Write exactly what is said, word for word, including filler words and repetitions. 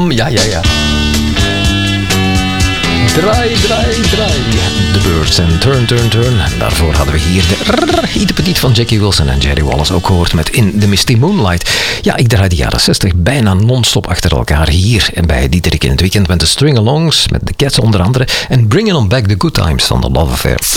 Bam, ja, ja, ja. Draai, draai, draai. The Birds en Turn, Turn, Turn. En daarvoor hadden we hier de Ieder Petit van Jackie Wilson en Jerry Wallace ook gehoord met In the Misty Moonlight. Ja, ik draai de jaren zestig bijna non-stop achter elkaar hier en bij Dieterik in het weekend met de String-alongs, met de Cats onder andere en Bringing On Back the Good Times van The Love Affair.